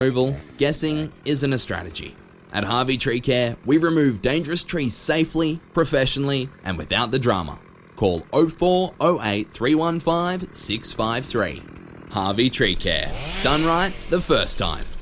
Removal, guessing isn't a strategy. At Harvey Tree Care, we remove dangerous trees safely, professionally, and without the drama. Call 0408 315 653. Harvey Tree Care. Done right the first time.